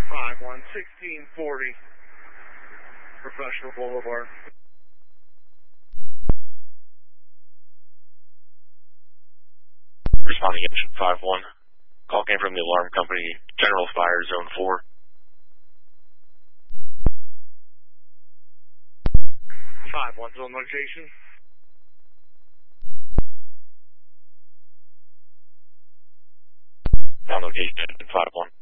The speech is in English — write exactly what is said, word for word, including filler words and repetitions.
five one, sixteen forty, Professional Boulevard. Responding engine five one. Call came from the alarm company, General Fire Zone four. five one, zone location. Down location, five one.